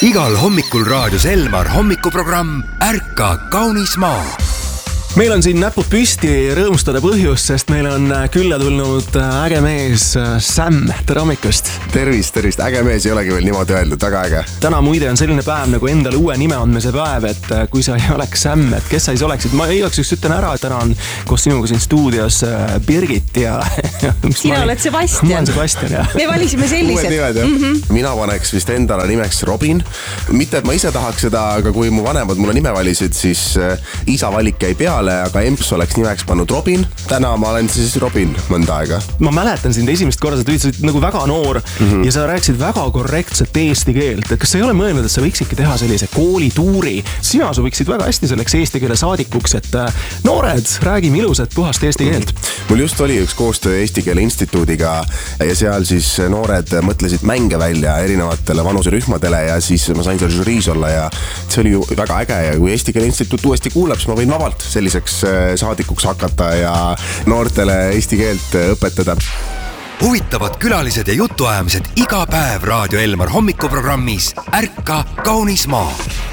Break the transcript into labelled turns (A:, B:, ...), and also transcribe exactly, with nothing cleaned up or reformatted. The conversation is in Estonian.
A: igal hommikul raadios Elmar hommikuprogramm Ärka kaunis maa.
B: Meil on siin näpud püsti rõõmustada põhjust, sest meil on külla tulnud äge mees Sam. Tere hommikust!
C: Tervist, tervist! Äge mees ei olegi veel niimoodi öeldud, väga äge.
B: Täna muide on selline päev nagu endale uue nime andmise päev, et kui sa ei oleks Sam, et kes sa siis oleksid? Ma igaks üks ütlen ära, et täna on koos sinuga siin stuudios Birgit ja...
D: Sina oled Sebastian.
B: Ma olen Sebastian, jah.
D: Me valisime sellised.
C: Nimed, mm-hmm. Mina paneks vist endale nimeks Robin. Mitte, et ma ise tahaks seda, aga kui mu vanemad mulle nime valisid, siis isa valik jäi peale, aga emps oleks nimeks pannud Robin. Täna ma olen siis Robin mõnda aega.
B: Ma mäletan sind esimest korda, sa tulid nagu väga noor mm-hmm. ja sa rääkisid väga korrektset eesti keelt. Et kas sa ei ole mõelnud, et sa võiksidki teha sellise koolituuri? Sina sa võiksid väga hästi selleks eesti keele saadikuks, et noored, räägime ilusat puhast eesti keelt.
C: Mul just oli üks koostöö Eesti Keele Instituudiga ja seal siis noored mõtlesid mänge välja erinevatele vanuserühmadele ja siis ma sain seal žüriis olla ja see oli ju väga äge ja kui Eesti Keele Instituut uuesti kuulab, siis ma võin vabalt selliseks saadikuks hakata ja noortele eesti keelt õpetada.
A: Huvitavad külalised ja jutuajamised iga päev Raadio Elmar hommikuprogrammis Ärka kaunis maa.